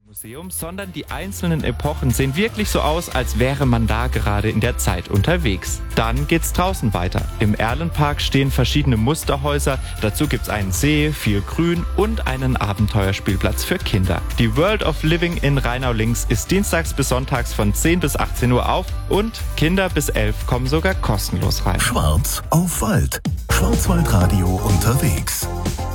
Museum, sondern die einzelnen Epochen sehen wirklich so aus, als wäre man da gerade in der Zeit unterwegs. Dann geht's draußen weiter. Im Erlenpark stehen verschiedene Musterhäuser, dazu gibt's einen See, viel Grün und einen Abenteuerspielplatz für Kinder. Die World of Living in Rheinau-Links ist dienstags bis sonntags von 10 bis 18 Uhr auf und Kinder bis 11 kommen sogar kostenlos rein. Schwarz auf Wald. Schwarzwaldradio unterwegs.